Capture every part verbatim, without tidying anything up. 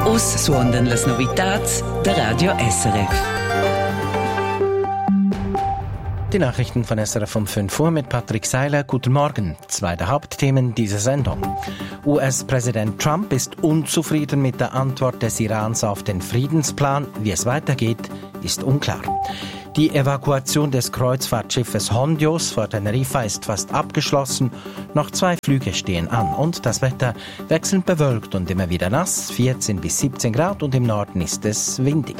Us suondan las novitats der Radio S R F. Die Nachrichten von S R F um fünf Uhr mit Patrick Seiler. Guten Morgen. Zwei der Hauptthemen dieser Sendung. U S-Präsident Trump ist unzufrieden mit der Antwort des Irans auf den Friedensplan. Wie es weitergeht, ist unklar. Die Evakuation des Kreuzfahrtschiffes Hondios vor Teneriffa ist fast abgeschlossen. Noch zwei Flüge stehen an. Und das Wetter wechselnd bewölkt und immer wieder nass. vierzehn bis siebzehn Grad und im Norden ist es windig.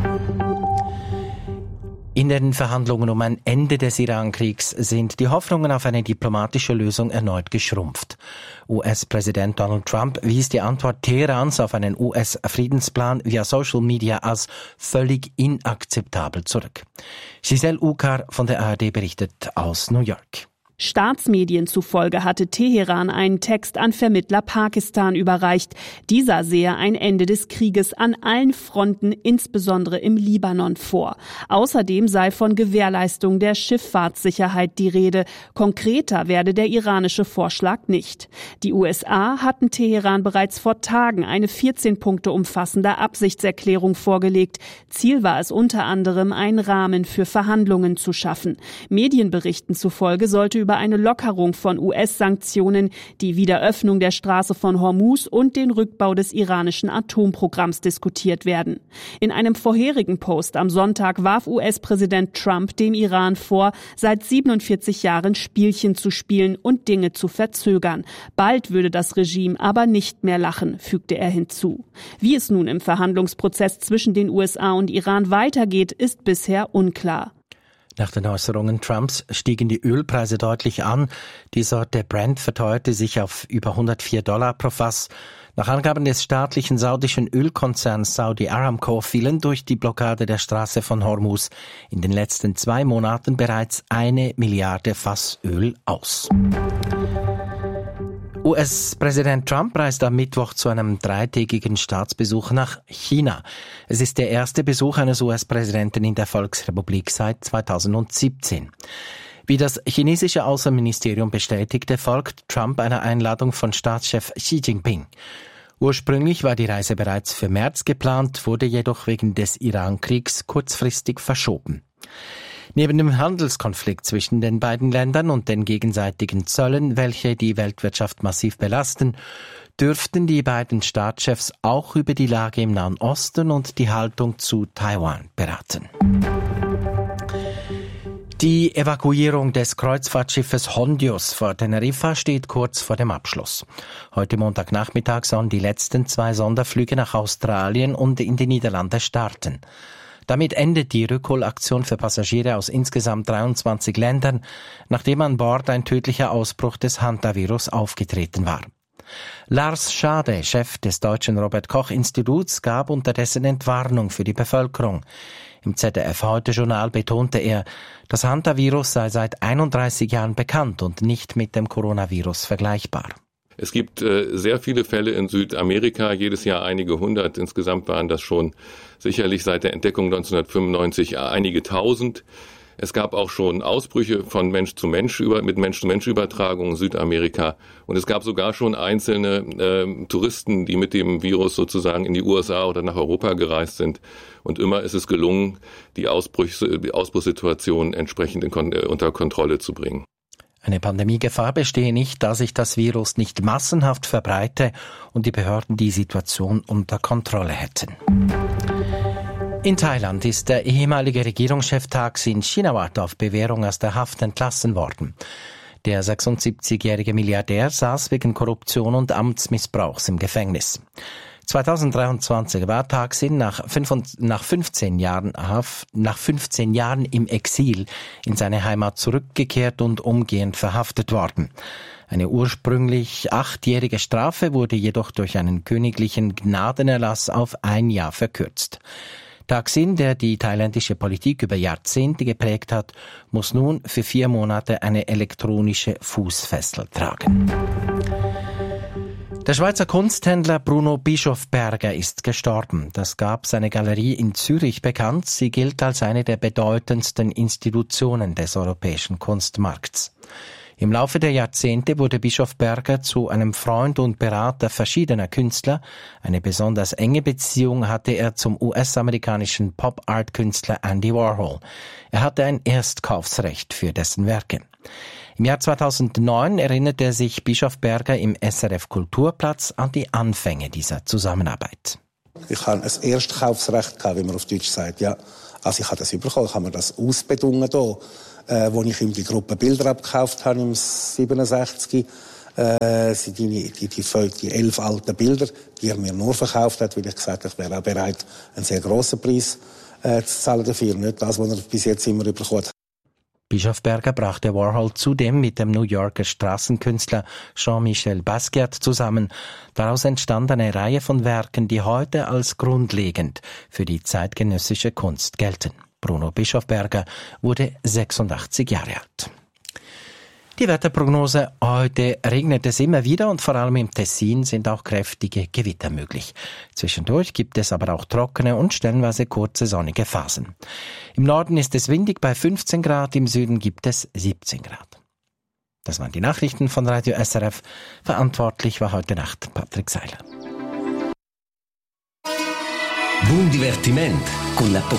In den Verhandlungen um ein Ende des Iran-Kriegs sind die Hoffnungen auf eine diplomatische Lösung erneut geschrumpft. U S-Präsident Donald Trump wies die Antwort Teherans auf einen U S-Friedensplan via Social Media als völlig inakzeptabel zurück. Giselle Ukar von der A R D berichtet aus New York. Staatsmedien zufolge hatte Teheran einen Text an Vermittler Pakistan überreicht. Dieser sehe ein Ende des Krieges an allen Fronten, insbesondere im Libanon, vor. Außerdem sei von Gewährleistung der Schifffahrtssicherheit die Rede. Konkreter werde der iranische Vorschlag nicht. Die U S A hatten Teheran bereits vor Tagen eine vierzehn Punkte umfassende Absichtserklärung vorgelegt. Ziel war es unter anderem, einen Rahmen für Verhandlungen zu schaffen. Medienberichten zufolge sollte über über eine Lockerung von U S-Sanktionen, die Wiederöffnung der Straße von Hormuz und den Rückbau des iranischen Atomprogramms diskutiert werden. In einem vorherigen Post am Sonntag warf U S-Präsident Trump dem Iran vor, seit siebenundvierzig Jahren Spielchen zu spielen und Dinge zu verzögern. Bald würde das Regime aber nicht mehr lachen, fügte er hinzu. Wie es nun im Verhandlungsprozess zwischen den U S A und Iran weitergeht, ist bisher unklar. Nach den Äußerungen Trumps stiegen die Ölpreise deutlich an. Die Sorte Brent verteuerte sich auf über hundertvier Dollar pro Fass. Nach Angaben des staatlichen saudischen Ölkonzerns Saudi Aramco fielen durch die Blockade der Straße von Hormuz in den letzten zwei Monaten bereits eine Milliarde Fass Öl aus. U S-Präsident Trump reist am Mittwoch zu einem dreitägigen Staatsbesuch nach China. Es ist der erste Besuch eines U S-Präsidenten in der Volksrepublik seit zweitausendsiebzehn. Wie das chinesische Außenministerium bestätigte, folgt Trump einer Einladung von Staatschef Xi Jinping. Ursprünglich war die Reise bereits für März geplant, wurde jedoch wegen des Iran-Kriegs kurzfristig verschoben. Neben dem Handelskonflikt zwischen den beiden Ländern und den gegenseitigen Zöllen, welche die Weltwirtschaft massiv belasten, dürften die beiden Staatschefs auch über die Lage im Nahen Osten und die Haltung zu Taiwan beraten. Die Evakuierung des Kreuzfahrtschiffes Hondios vor Teneriffa steht kurz vor dem Abschluss. Heute Montagnachmittag sollen die letzten zwei Sonderflüge nach Australien und in die Niederlande starten. Damit endet die Rückholaktion für Passagiere aus insgesamt dreiundzwanzig Ländern, nachdem an Bord ein tödlicher Ausbruch des Hantavirus aufgetreten war. Lars Schade, Chef des deutschen Robert-Koch-Instituts, gab unterdessen Entwarnung für die Bevölkerung. Im Z D F-Heute-Journal betonte er, das Hantavirus sei seit einunddreißig Jahren bekannt und nicht mit dem Coronavirus vergleichbar. Es gibt äh, sehr viele Fälle in Südamerika, jedes Jahr einige hundert. Insgesamt waren das schon sicherlich seit der Entdeckung neunzehnhundertfünfundneunzig einige tausend. Es gab auch schon Ausbrüche von Mensch zu Mensch über, mit Mensch-zu-Mensch-Übertragung in Südamerika. Und es gab sogar schon einzelne äh, Touristen, die mit dem Virus sozusagen in die U S A oder nach Europa gereist sind. Und immer ist es gelungen, die, Ausbruchs- die Ausbruchssituation entsprechend in Kon- unter Kontrolle zu bringen. Eine Pandemiegefahr bestehe nicht, da sich das Virus nicht massenhaft verbreite und die Behörden die Situation unter Kontrolle hätten. In Thailand ist der ehemalige Regierungschef Thaksin Shinawatra auf Bewährung aus der Haft entlassen worden. Der sechsundsiebzigjährige Milliardär saß wegen Korruption und Amtsmissbrauchs im Gefängnis. zweitausenddreiundzwanzig war Thaksin nach, nach, fünfzehn Jahren, nach fünfzehn Jahren im Exil in seine Heimat zurückgekehrt und umgehend verhaftet worden. Eine ursprünglich achtjährige Strafe wurde jedoch durch einen königlichen Gnadenerlass auf ein Jahr verkürzt. Thaksin, der die thailändische Politik über Jahrzehnte geprägt hat, muss nun für vier Monate eine elektronische Fußfessel tragen. Der Schweizer Kunsthändler Bruno Bischofberger ist gestorben. Das gab seine Galerie in Zürich bekannt. Sie gilt als eine der bedeutendsten Institutionen des europäischen Kunstmarkts. Im Laufe der Jahrzehnte wurde Bischof Berger zu einem Freund und Berater verschiedener Künstler. Eine besonders enge Beziehung hatte er zum U S-amerikanischen Pop-Art-Künstler Andy Warhol. Er hatte ein Erstkaufsrecht für dessen Werke. Im Jahr zweitausendneun erinnerte sich Bischof Berger im S R F Kulturplatz an die Anfänge dieser Zusammenarbeit. Ich hatte ein Erstkaufsrecht, wie man auf Deutsch sagt. Ja. Also ich habe das bekommen, ich habe mir das ausbedungen hier, äh, wo ich ihm die Gruppe Bilder abgekauft habe im siebenundsechzig. Äh, die, die, die, die, die elf alten Bilder, die er mir nur verkauft hat, weil ich gesagt habe, ich wäre auch bereit, einen sehr grossen Preis äh, zu zahlen dafür. Nicht das, was er bis jetzt immer bekommen hat. Bischof Berger brachte Warhol zudem mit dem New Yorker Straßenkünstler Jean-Michel Basquiat zusammen. Daraus entstand eine Reihe von Werken, die heute als grundlegend für die zeitgenössische Kunst gelten. Bruno Bischof Berger wurde sechsundachtzig Jahre alt. Die Wetterprognose: Heute regnet es immer wieder und vor allem im Tessin sind auch kräftige Gewitter möglich. Zwischendurch gibt es aber auch trockene und stellenweise kurze sonnige Phasen. Im Norden ist es windig bei fünfzehn Grad, im Süden gibt es siebzehn Grad. Das waren die Nachrichten von Radio S R F. Verantwortlich war heute Nacht Patrick Seiler. Buon divertimento con la